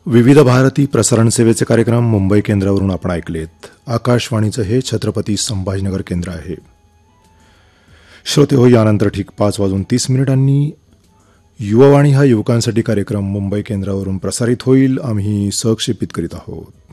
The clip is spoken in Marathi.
विविध भारती प्रसारण सेवेचे कार्यक्रम मुंबई केंद्रावरून आपण ऐकलेत. आकाशवाणीचं हे छत्रपती संभाजीनगर केंद्र आहे. श्रोते हो, यानंतर ठीक 5:30 युवावाणी हा युवकांसाठी कार्यक्रम मुंबई केंद्रावरून प्रसारित होईल. आम्ही सहक्षेपित करीत आहोत.